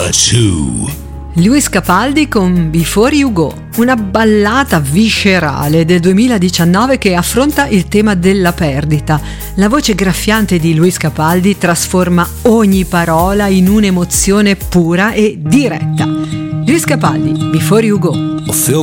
Number 2. Lewis Capaldi con Before You Go, una ballata viscerale del 2019 che affronta il tema della perdita. La voce graffiante di Lewis Capaldi trasforma ogni parola in un'emozione pura e diretta. Lewis Capaldi, Before You Go. I feel